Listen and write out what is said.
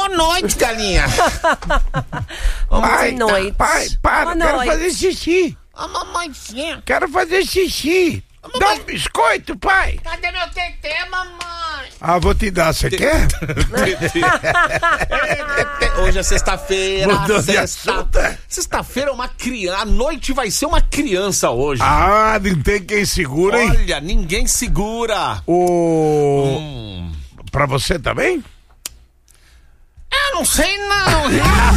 Boa noite, galinha. Pai, para, Boa quero noite. fazer xixi. Ô, mamãezinha. Quero fazer xixi. Dá um biscoito, pai. Cadê meu tetê, mamãe? Ah, vou te dar, você quer? Hoje é sexta-feira. Mudou de assunto. Sexta-feira é uma criança. A noite vai ser uma criança hoje. Ah, não tem quem segura, hein? Olha, ninguém segura. Pra você também? Eu não sei não.